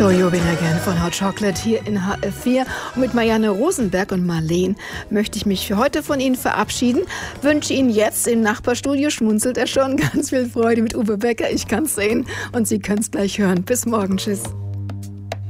So, You Bin Again von Hot Chocolate hier in HF4. Und mit Marianne Rosenberg und Marleen möchte ich mich für heute von Ihnen verabschieden. Wünsche Ihnen jetzt im Nachbarstudio, schmunzelt er schon, ganz viel Freude mit Uwe Becker. Ich kann es sehen und Sie können es gleich hören. Bis morgen. Tschüss.